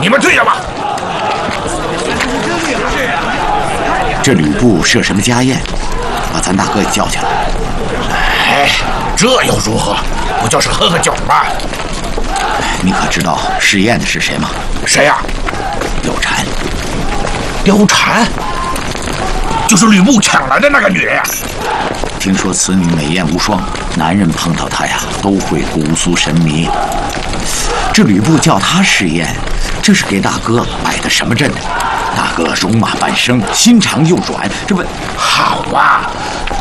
你们退下吧。 这吕布设什么家宴，把咱大哥也叫去了。 哎，这又如何？不就是喝个酒吗？ 你可知道试宴的是谁吗？ 谁呀？ 貂蝉。 貂蝉，就是吕布抢来的那个女人呀。 听说此女美艳无双，男人碰到她呀都会骨酥神迷。这吕布叫她试宴，这是给大哥摆的什么阵？大哥戎马半生，心肠又软，这不好啊！